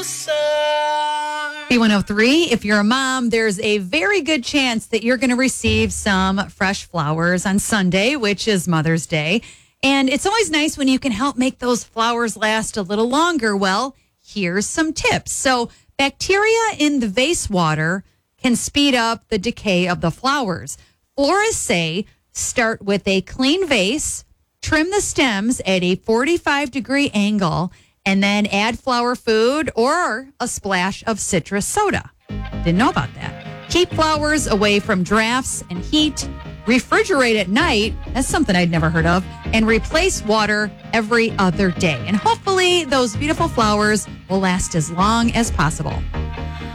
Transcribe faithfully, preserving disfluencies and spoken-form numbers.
B one oh three, if you're a mom, there's a very good chance that you're going to receive some fresh flowers on Sunday, which is Mother's Day. And it's always nice when you can help make those flowers last a little longer. Well, here's some tips. So bacteria in the vase water can speed up the decay of the flowers. Florists say start with a clean vase, trim the stems at a forty-five degree angle, and then add flower food or a splash of citrus soda. Didn't know about that. Keep flowers away from drafts and heat. Refrigerate at night. That's something I'd never heard of. And replace water every other day. And hopefully those beautiful flowers will last as long as possible.